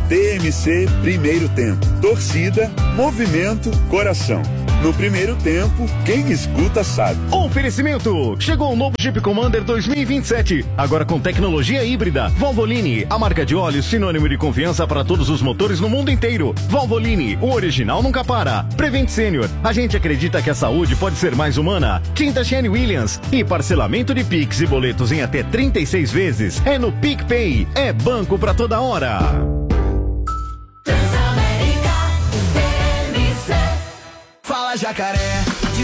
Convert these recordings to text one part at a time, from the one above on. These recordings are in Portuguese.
TMC Primeiro Tempo. Torcida, movimento, coração. No primeiro tempo, quem escuta sabe. Oferecimento. Chegou o novo Jeep Commander 2027. Agora com tecnologia híbrida. Valvoline, a marca de óleo sinônimo de confiança para todos os motores no mundo inteiro. Valvoline, o original nunca para. Prevent Senior, a gente acredita que a saúde pode ser mais humana. Tinta Shane Williams e parcelamento de Pix e boletos em até 36 vezes. É no PicPay. É banco pra toda hora. Jacaré,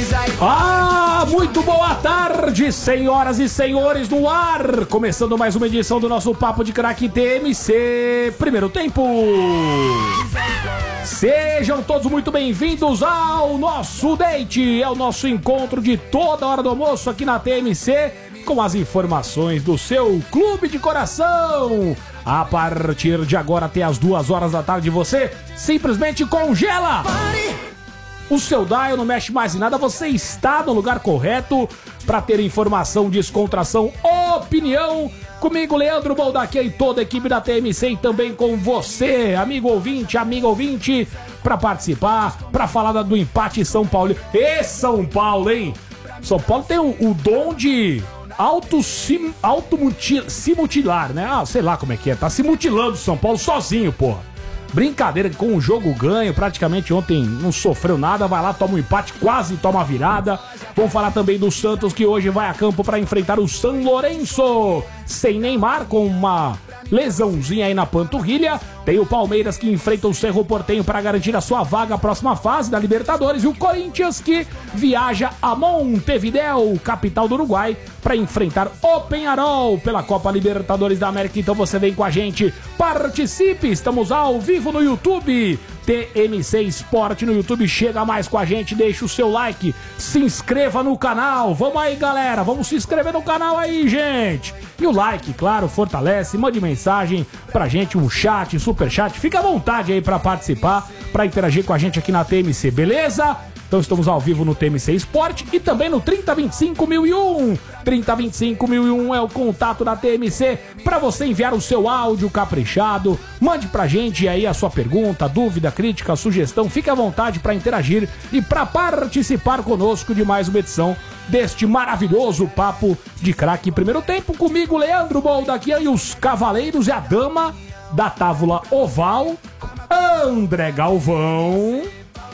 muito boa tarde, senhoras e senhores do ar. Começando mais uma edição do nosso Papo de Craque TMC Primeiro Tempo. Sejam todos muito bem-vindos ao nosso date. É o nosso encontro de toda hora do almoço aqui na TMC, com as informações do seu clube de coração. A partir de agora até as 2 horas da tarde você simplesmente congela o seu dial, não mexe mais em nada, você está no lugar correto para ter informação, descontração, opinião. Comigo, Leandro Baldaquia e toda a equipe da TMC, e também com você, amigo ouvinte, amiga ouvinte, para participar, para falar do empate São Paulo. E São Paulo, hein? São Paulo tem o dom de se mutilar, né? Ah, sei lá como é que é, tá se mutilando São Paulo sozinho, porra. Brincadeira, com o jogo ganho, praticamente ontem não sofreu nada, vai lá, toma um empate, quase toma a virada. Vamos falar também do Santos, que hoje vai a campo para enfrentar o São Lourenço, sem Neymar, com uma lesãozinha aí na panturrilha. Tem o Palmeiras, que enfrenta o Cerro Porteño para garantir a sua vaga à próxima fase da Libertadores, e o Corinthians, que viaja a Montevidéu, capital do Uruguai, para enfrentar o Peñarol pela Copa Libertadores da América. Então você vem com a gente, participe, estamos ao vivo no YouTube, TMC Esporte no YouTube. Chega mais com a gente, deixa o seu like, se inscreva no canal. Vamos aí, galera, vamos se inscrever no canal aí, gente. E o like, claro, fortalece, mande mensagem pra gente, um chat, super chat, fica à vontade aí pra participar, pra interagir com a gente aqui na TMC, beleza? Então estamos ao vivo no TMC Esporte e também no 3025.001. 3025.001 é o contato da TMC para você enviar o seu áudio caprichado. Mande pra gente aí a sua pergunta, dúvida, crítica, sugestão. Fique à vontade para interagir e para participar conosco de mais uma edição deste maravilhoso Papo de Craque Primeiro Tempo. Comigo, Leandro Baldaquia, e os cavaleiros e a dama da tábua oval, André Galvão,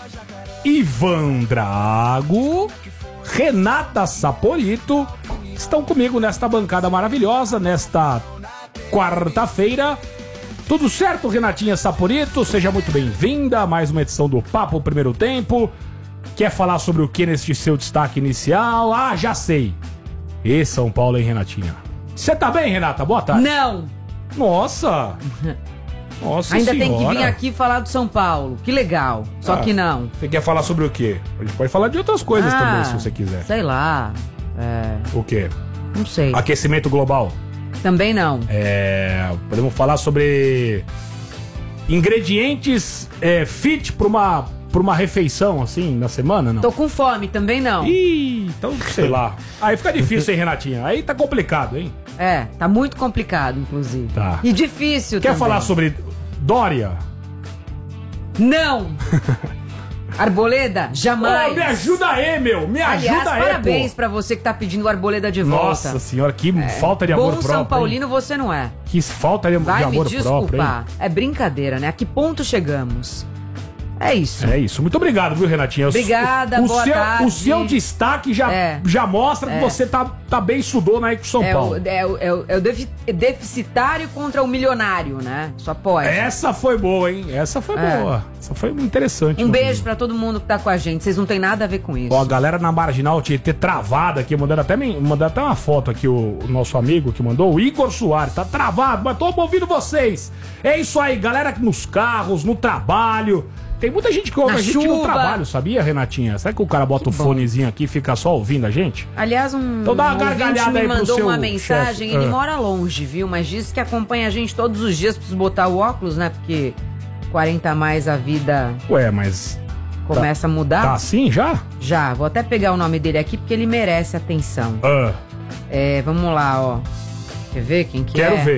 Ivan Drago, Renata Saporito, estão comigo nesta bancada maravilhosa, nesta quarta-feira. Tudo certo, Renatinha Saporito? Seja muito bem-vinda a mais uma edição do Papo Primeiro Tempo. Quer falar sobre o que neste seu destaque inicial? Ah, já sei. E São Paulo, hein, Renatinha? Você tá bem, Renata? Boa tarde. Não. Nossa. Nossa ainda senhora. tem que vir aqui falar do São Paulo. Que legal. Só que não. Você quer falar sobre o quê? A gente pode falar de outras coisas também, se você quiser. Sei lá. O quê? Não sei. Aquecimento global? Também não. Podemos falar sobre ingredientes fit pra uma refeição, assim, na semana, não? Tô com fome, também não. Ih, então sei lá. Aí fica difícil, hein, Renatinha? Aí tá complicado, hein? Tá muito complicado, inclusive. Tá. E difícil Quer também. falar sobre Dória? Não! Arboleda? Jamais! Me ajuda aí, meu! Me ajuda aí, parabéns pra você que tá pedindo o Arboleda de volta. Nossa senhora, que falta de amor próprio. Bom São Paulino hein? Você não é. Que falta de amor próprio. Vai me desculpar. É brincadeira, né? A que ponto chegamos? É isso. É isso. Muito obrigado, viu, Renatinha? Obrigada, boa tarde. O seu destaque já mostra que você tá bem sudona aí com o São Paulo. É o deficitário contra o milionário, né? Só pode. Essa foi boa, hein? Essa foi boa. Essa foi interessante. Um beijo pra todo mundo que tá com a gente. Vocês não tem nada a ver com isso. Ó, a galera na Marginal tinha que ter travado aqui, mandando até uma foto aqui, o nosso amigo que mandou, o Igor Soares. Tá travado, mas tô ouvindo vocês. É isso aí, galera nos carros, no trabalho. Tem muita gente que ouve a gente no trabalho, sabia, Renatinha? Será que o cara bota o fonezinho aqui e fica só ouvindo a gente? Aliás, então dá uma gargalhada aí pro seu mandou uma mensagem, chefe. Ele mora longe, viu? Mas disse que acompanha a gente todos os dias, preciso botar o óculos, né? Porque 40 a mais a vida... Ué, mas... Começa a mudar. Tá assim já? Já, vou até pegar o nome dele aqui porque ele merece atenção. Vamos lá, ó. Quer ver quem que Quero ver.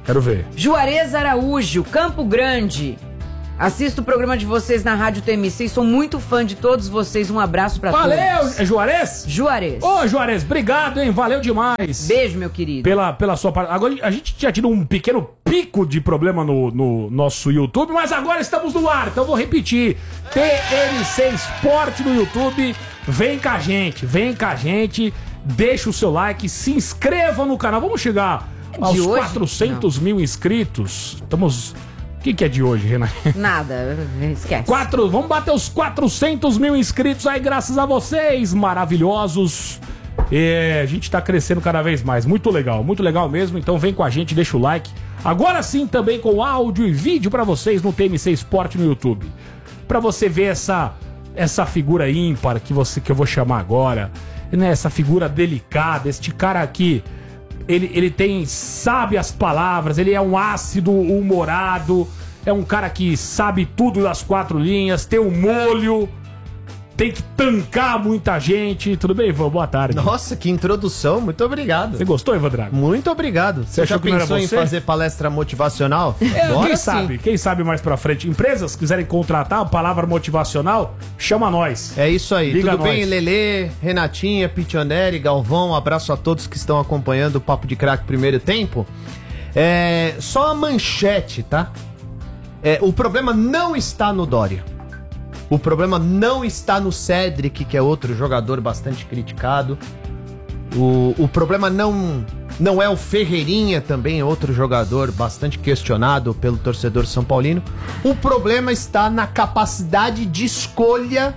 Quero ver. Juarez Araújo, Campo Grande. Assisto o programa de vocês na Rádio TMC e sou muito fã de todos vocês. Um abraço pra todos. Valeu! É Juarez? Juarez. Ô, Juarez, obrigado, hein? Valeu demais. Beijo, meu querido. Pela sua parte. Agora, a gente tinha tido um pequeno pico de problema no nosso YouTube, mas agora estamos no ar, então vou repetir. TMC Esporte no YouTube. Vem com a gente. Deixa o seu like, se inscreva no canal. Vamos chegar aos 400 mil inscritos. Estamos... O que é de hoje, Renato? Nada, esquece. Vamos bater os 400 mil inscritos aí, graças a vocês, maravilhosos. A gente tá crescendo cada vez mais. Muito legal mesmo. Então vem com a gente, deixa o like. Agora sim, também com áudio e vídeo pra vocês no TMC Esporte no YouTube. Pra você ver essa figura ímpar que eu vou chamar agora. Né? Essa figura delicada, este cara aqui. Ele sabe as palavras, ele é um ácido humorado, é um cara que sabe tudo das 4 linhas, tem um molho, tem que tancar muita gente. Tudo bem, Ivan? Boa tarde. Nossa, que introdução, muito obrigado. Você gostou, Ivan Drago? Muito obrigado. Você já pensou em fazer palestra motivacional? Quem sabe mais pra frente. Empresas quiserem contratar a palavra motivacional, chama nós. É isso aí. Liga Tudo bem, nós. Lelê, Renatinha, Pitioneri, Galvão, abraço a todos que estão acompanhando o Papo de Craque Primeiro Tempo. Só a manchete, tá? O problema não está no Dória. O problema não está no Cedric, que é outro jogador bastante criticado. O problema não é o Ferreirinha, também é outro jogador bastante questionado pelo torcedor são paulino. O problema está na capacidade de escolha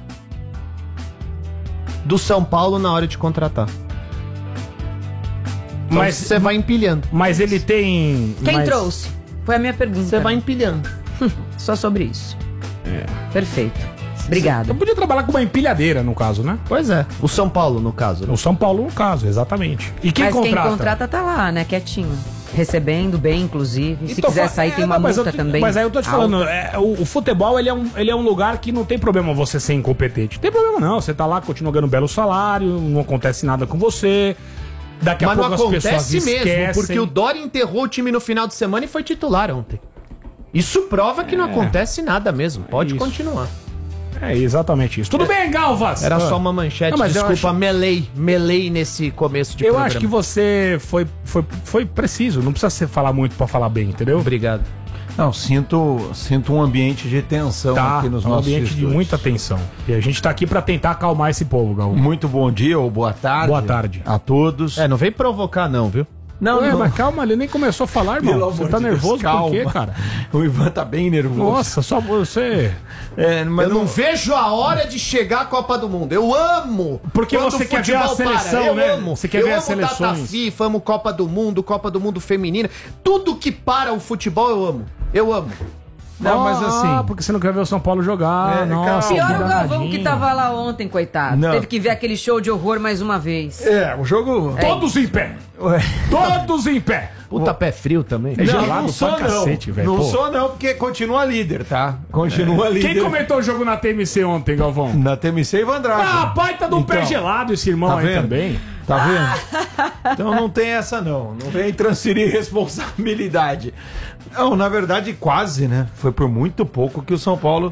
do São Paulo na hora de contratar. Então Mas você vai empilhando. Mas ele tem... Quem trouxe? Foi a minha pergunta. Você vai empilhando. Só sobre isso. Perfeito. Obrigado. Eu podia trabalhar com uma empilhadeira, no caso, né? Pois é. O São Paulo, no caso. Né? O São Paulo, no caso, exatamente. E quem Mas contrata? quem contrata tá lá, né? Quietinho. Recebendo bem, inclusive. Se Então, quiser sair, tem uma multa também. Mas aí eu tô te falando, o futebol ele é um lugar que não tem problema você ser incompetente. Não tem problema não, você tá lá, continua ganhando um belo salário, não acontece nada com você. Daqui a pouco as pessoas esquecem. Mesmo, porque o Dória enterrou o time no final de semana e foi titular ontem. Isso prova que não acontece nada mesmo. Pode continuar. É exatamente isso. Tudo bem, Galvas? Era só uma manchete, Não, mas desculpa, melei nesse começo de programa. Eu acho que você foi preciso, não precisa falar muito pra falar bem, entendeu? Obrigado. Não, sinto um ambiente de tensão aqui nos nossos ambiente de muita tensão. E a gente tá aqui pra tentar acalmar esse povo, Gal. Muito bom dia ou boa tarde. Boa tarde. A todos. Não vem provocar não, viu? Não, mas calma, ele nem começou a falar, irmão. Pelo Você amor tá de nervoso Deus, calma. por quê, cara? O Ivan tá bem nervoso. Nossa, só você. Mas eu não vejo a hora de chegar a Copa do Mundo. Eu amo. Porque você quer ver a seleção, né? Você quer ver as seleções. Data FIFA, amo Copa do Mundo feminina. Tudo que para o futebol eu amo. Eu amo. Não, mas assim... porque você não quer ver o São Paulo jogar. Nossa, Pior o Galvão que tava lá ontem, coitado. Não. Teve que ver aquele show de horror mais uma vez. O jogo... Todos em pé. Todos em pé. Puta pé frio também. É gelado não sou pra cacete, velho. Não Pô. sou não, porque continua líder, tá? Continua líder. Quem comentou o jogo na TMC ontem, Galvão? Na TMC, Ivan Drago. Pai, tá do pé gelado esse irmão tá aí vendo? também. Tá vendo? Então não tem essa não. Não vem transferir responsabilidade. Não, na verdade quase, né? Foi por muito pouco que o São Paulo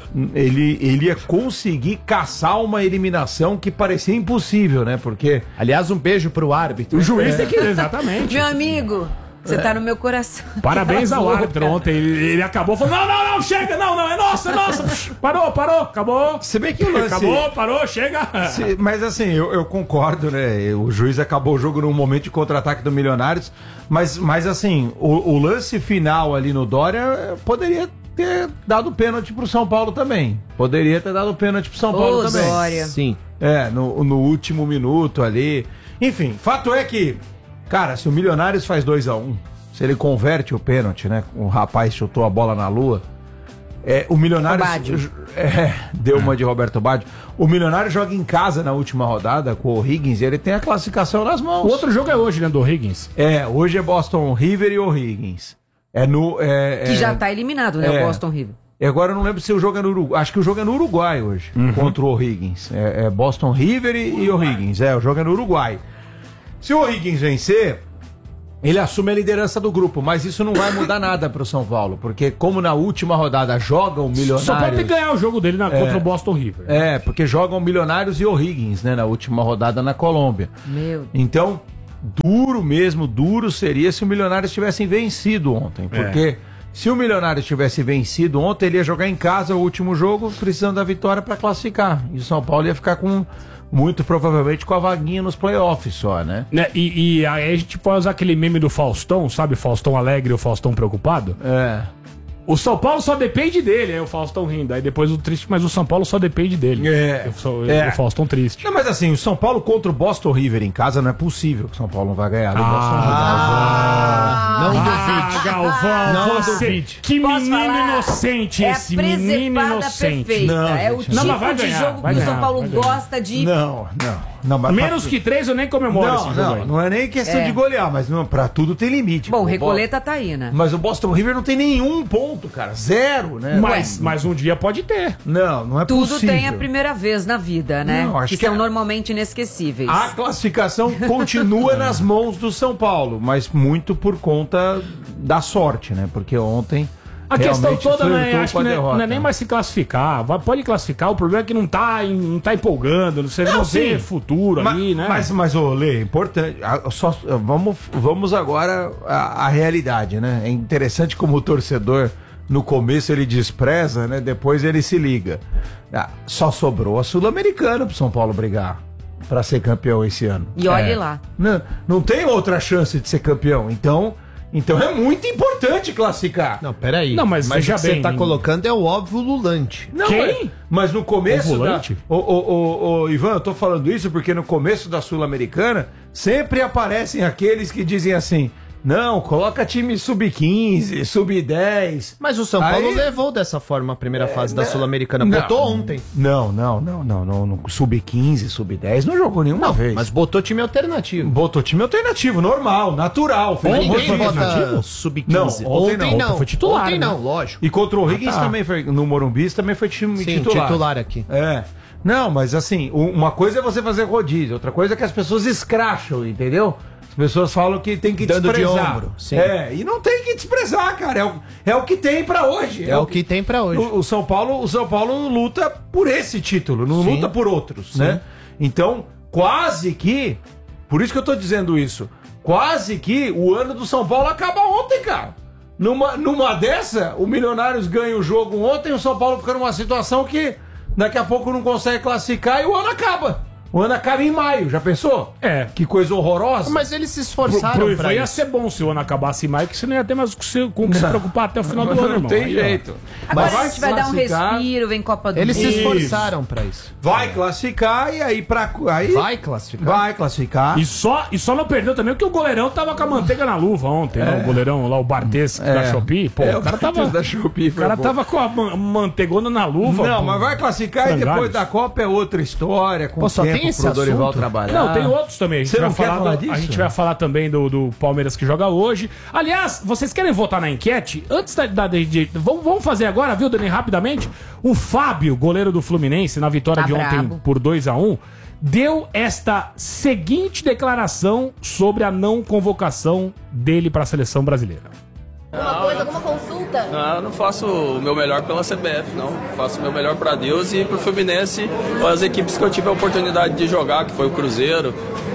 ele ia conseguir caçar uma eliminação que parecia impossível, né? Porque... Aliás, um beijo pro árbitro. O juiz tem que... Exatamente. Meu amigo, você tá no meu coração. Parabéns ao árbitro ontem. Ele acabou falando, não, chega, não, é nossa. Parou, acabou. Se bem que o lance... Acabou, parou, chega. Mas assim, eu concordo, né? O juiz acabou o jogo num momento de contra-ataque do Milionários, mas assim, o lance final ali no Dória poderia ter dado pênalti pro São Paulo também. Poderia ter dado pênalti pro São Paulo também. Dória. Sim. No último minuto ali. Enfim, fato é que, cara, se o Milionários faz 2-1, se ele converte o pênalti, né? O rapaz chutou a bola na lua. O Milionários deu uma de Roberto Baggio. O Milionário joga em casa na última rodada com o O'Higgins e ele tem a classificação nas mãos. O outro jogo é hoje, né, do O'Higgins. Hoje é Boston River e O'Higgins. Que já tá eliminado, né, o Boston River. Agora eu não lembro se o jogo é no Uruguai. Acho que o jogo é no Uruguai hoje, contra o O'Higgins. Boston River e O'Higgins. O jogo é no Uruguai. Se o O'Higgins vencer, Ele assume a liderança do grupo, mas isso não vai mudar nada pro São Paulo, porque como na última rodada jogam Milionários... Só pode ganhar o jogo dele contra o Boston River. Porque jogam Milionários e O'Higgins, né, na última rodada na Colômbia. Meu. Então, duro seria se o Milionários tivessem vencido ontem, porque se o Milionários tivesse vencido ontem, ele ia jogar em casa o último jogo, precisando da vitória para classificar. E o São Paulo ia ficar muito provavelmente com a vaguinha nos playoffs só, né? E aí a gente pode usar aquele meme do Faustão, sabe? Faustão alegre e o Faustão preocupado. O São Paulo só depende dele, aí o Faustão rindo. Aí depois o triste, mas o São Paulo só depende dele. O Faustão triste. Não, mas assim, o São Paulo contra o Boston River em casa não é possível que o São Paulo não vai ganhar do Boston River. Não duvide. Galvão, Não você, duvide. que Posso menino falar? inocente esse, menino inocente. Perfeita. Não, é o gente, tipo não, mas vai de ganhar, jogo vai que o ganhar, São Paulo vai ganhar. gosta de... Não, mas Menos que 3 eu nem comemoro esse jogo aí. não é nem questão de golear, mas pra tudo tem limite. Bom, pô. Recoleta tá aí, né? Mas o Boston River não tem nenhum ponto, cara. 0, né? Mas um dia pode ter. Não é Tudo possível. tem a primeira vez na vida, né? Não, acho que que são é- normalmente inesquecíveis. A classificação continua nas mãos do São Paulo, mas muito por conta da sorte, né? Porque ontem A questão realmente toda flertou acho com a que derrota. não é nem mais se classificar. Pode classificar, o problema é que não tá empolgando, você não vê futuro ali, né? Mas ô, Lê, é importante. Vamos agora à realidade, né? É interessante como o torcedor, no começo ele despreza, né? Depois ele se liga. Só sobrou a Sul-Americana pro São Paulo brigar pra ser campeão esse ano. E olhe lá. Não tem outra chance de ser campeão. Então é muito importante classificar. Não, peraí. Não, mas o veja que você bem, tá colocando é o óbvio lulante. Não, Quem? Mas no começo Volante? Ô, Ivan, eu tô falando isso porque no começo da Sul-Americana sempre aparecem aqueles que dizem assim: não, coloca time sub-15, sub-10. Mas o São Paulo levou dessa forma a primeira fase da Sul-Americana. Botou ontem. Não. Sub-15, sub-10 não jogou nenhuma vez. Mas botou time alternativo. Botou time alternativo, normal, natural. Mas Fez um ninguém monte de bota alternativo. sub-15. Não, ontem não. não. Ontem foi titular, Ontem né? não, lógico. E contra o Higgins tá. também foi, no Morumbi também foi time Sim, titular. titular aqui. Não, mas assim, uma coisa é você fazer rodízio, outra coisa é que as pessoas escracham, entendeu? As pessoas falam que tem que Dando de desprezar. ombro, sim. E não tem que desprezar, cara. É o que tem pra hoje. É o que tem pra hoje. O São Paulo luta por esse título, não luta por outros, né? Então, quase que, por isso que eu tô dizendo isso, quase que o ano do São Paulo acaba ontem, cara. Numa dessa, o Milionários ganha o jogo ontem, o São Paulo fica numa situação que daqui a pouco não consegue classificar e o ano acaba. O ano acaba em maio, já pensou? Que coisa horrorosa. Mas eles se esforçaram Pro pra Ivan ia isso. ser bom se o ano acabasse em maio, que você não ia ter mais com que se preocupar até o final do ano, irmão. Não tem Aí, ó. jeito. Agora Mas a gente vai dar um classificar, respiro, vem Copa do Eles se Mundo. esforçaram pra isso. vai classificar e aí Vai classificar. Vai classificar. E só não perdeu também porque o goleirão tava com a manteiga na luva ontem, né? O goleirão lá, o Bartes da Shopee. Pô, o cara tava. da Shopee, O cara tava com a manteigona na luva. Não, pô. mas vai classificar e Frangalhos. depois da Copa é outra história, com Pô, só tempo tem esse pro Dorival assunto? trabalhar. Não, tem outros também. Você não quer falar A disso? gente vai falar também do Palmeiras que joga hoje. Aliás, vocês querem votar na enquete? Antes vamos fazer agora, viu, Dani, rapidamente? O Fábio, goleiro do Fluminense, na vitória Tá de ontem brabo. por 2-1, deu esta seguinte declaração sobre a não convocação dele para a seleção brasileira. Alguma consulta? Não, eu não faço o meu melhor pela CBF, não. Faço o meu melhor para Deus e pro Fluminense, as equipes que eu tive a oportunidade de jogar, que foi o Cruzeiro.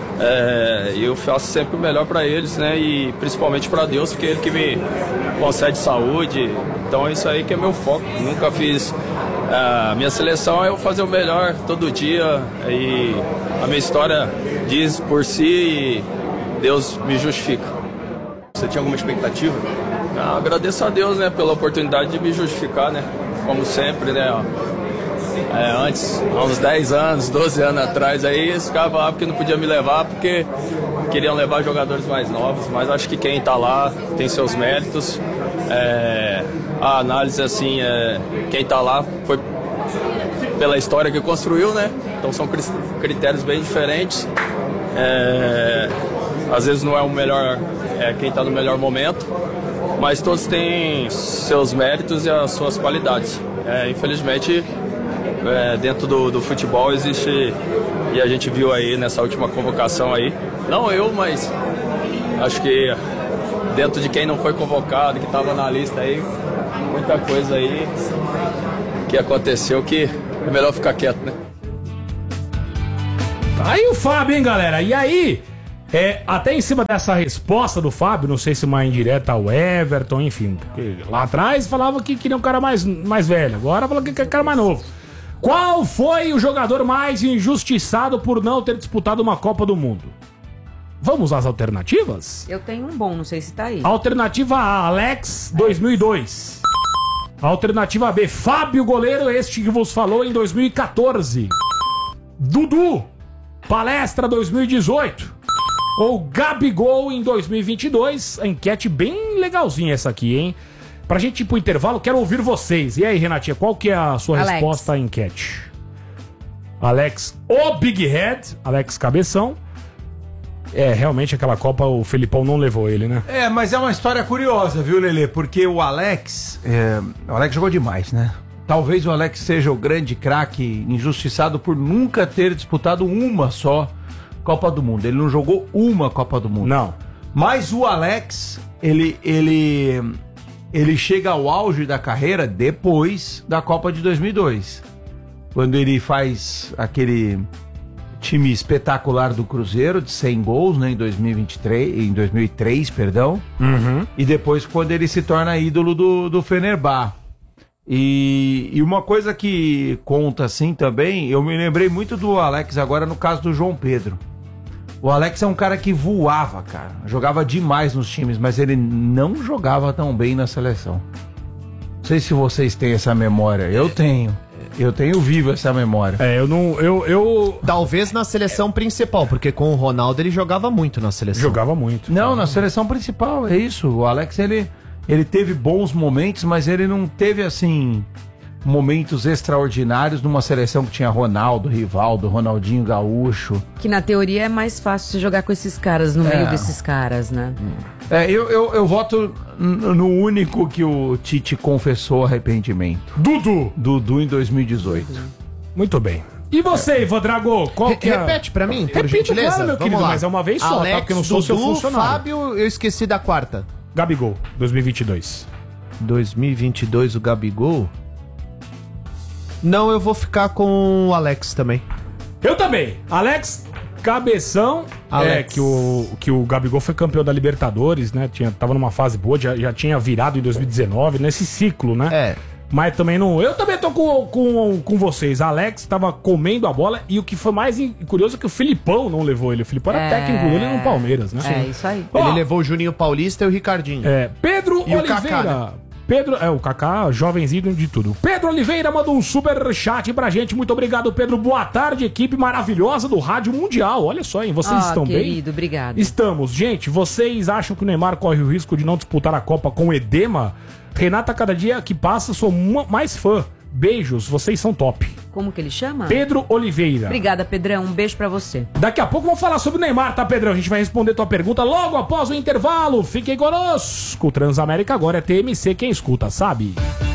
Eu faço sempre o melhor para eles, né? E principalmente para Deus, porque é Ele que me concede saúde. Então é isso aí que é meu foco. Nunca fiz. A minha seleção é eu fazer o melhor todo dia. E a minha história diz por si e Deus me justifica. Você tinha alguma expectativa? Agradeço a Deus, né, pela oportunidade de me justificar, né? Como sempre, né? Antes, há uns 10 anos, 12 anos atrás, aí eles ficavam lá porque não podia me levar, porque queriam levar jogadores mais novos, mas acho que quem tá lá tem seus méritos. A análise, assim, quem tá lá foi pela história que construiu, né? Então são critérios bem diferentes. Às vezes não é o melhor, quem tá no melhor momento, mas todos têm seus méritos e as suas qualidades. Infelizmente, dentro do futebol existe, e a gente viu aí nessa última convocação aí, não eu, mas acho que dentro de quem não foi convocado, que estava na lista aí, muita coisa aí que aconteceu que é melhor ficar quieto, né? Aí o Fábio, hein, galera? E aí, até em cima dessa resposta do Fábio, não sei se uma indireta ao Everton, enfim, porque lá atrás falava que queria um cara mais velho, agora fala que quer um cara mais novo. Qual foi o jogador mais injustiçado por não ter disputado uma Copa do Mundo? Vamos às alternativas? Eu tenho um bom, não sei se tá aí. Alternativa A, Alex, 2002. Alternativa B, Fábio Goleiro, este que vos falou em 2014. Dudu, Palestra 2018. Ou Gabigol em 2022. A enquete bem legalzinha essa aqui, hein? Pra gente ir pro intervalo, quero ouvir vocês. E aí, Renatinha, qual que é a sua resposta à enquete? Alex, o Big Head, Alex Cabeção. Realmente aquela Copa o Felipão não levou ele, né? Mas é uma história curiosa, viu, Lelê? Porque o Alex jogou demais, né? Talvez o Alex seja o grande craque injustiçado por nunca ter disputado uma só Copa do Mundo. Ele não jogou uma Copa do Mundo. Não. Mas o Alex, ele chega ao auge da carreira depois da Copa de 2002. Quando ele faz aquele time espetacular do Cruzeiro, de 100 gols, né, em 2003, perdão. Uhum. E depois quando ele se torna ídolo do Fenerbahçe. E uma coisa que conta assim também, eu me lembrei muito do Alex agora no caso do João Pedro. O Alex é um cara que voava, cara. Jogava demais nos times, mas ele não jogava tão bem na seleção. Não sei se vocês têm essa memória. Eu tenho. Eu tenho vivo essa memória. Talvez na seleção principal, porque com o Ronaldo ele jogava muito na seleção. Jogava muito. Não, na seleção principal, é isso. O Alex, ele teve bons momentos, mas ele não teve, assim, momentos extraordinários numa seleção que tinha Ronaldo, Rivaldo, Ronaldinho Gaúcho. Que na teoria é mais fácil você jogar com esses caras, no meio desses caras, né? Eu voto no único que o Tite confessou arrependimento. Dudu em 2018. Muito bem. E você, Ivan Drago? Qual que é? Repete pra mim, por Repito, gentileza. claro, meu querido, mas é uma vez só, Alex, tá? Porque eu não sou seu funcionário. Fábio, eu esqueci da quarta. Gabigol, 2022. 2022, o Gabigol? Não, eu vou ficar com o Alex também. Eu também. Alex Cabeção. Alex. Que o Gabigol foi campeão da Libertadores, né? Tava numa fase boa, já tinha virado em 2019, nesse ciclo, né? Mas também não... Eu também tô com vocês. Alex tava comendo a bola e o que foi mais curioso é que o Filipão não levou ele. O Filipão era técnico dele no Palmeiras, né? É, isso aí. Ele levou o Juninho Paulista e o Ricardinho. Pedro E o Oliveira. Kaká, né? O Kaká, jovenzinho de tudo. Pedro Oliveira mandou um super chat pra gente. Muito obrigado, Pedro. Boa tarde, equipe maravilhosa do Rádio Mundial. Olha só, hein? Vocês estão bem? Querido, obrigado. Estamos. Gente, vocês acham que o Neymar corre o risco de não disputar a Copa com edema? Renata, cada dia que passa, sou mais fã. Beijos, vocês são top. Como que ele chama? Pedro Oliveira. Obrigada, Pedrão. Um beijo pra você. Daqui a pouco vamos falar sobre o Neymar, tá, Pedrão? A gente vai responder tua pergunta logo após o intervalo. Fiquem conosco. O Transamérica agora é TMC, quem escuta, sabe?